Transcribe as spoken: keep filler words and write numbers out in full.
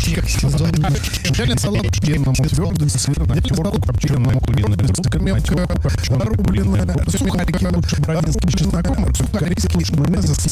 как сезон. Реально салат твердый, сырный, твердый, копченый, куриный, мелко, порубленный, сухарики лучше брать с чесноком, сухарики лучше брать с